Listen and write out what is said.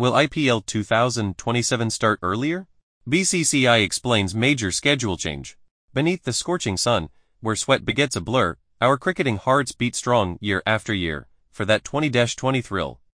Will IPL 2027 start earlier? BCCI explains major schedule change. Beneath the scorching sun, where sweat begets a blur, our cricketing hearts beat strong year after year, for that 20-20 thrill.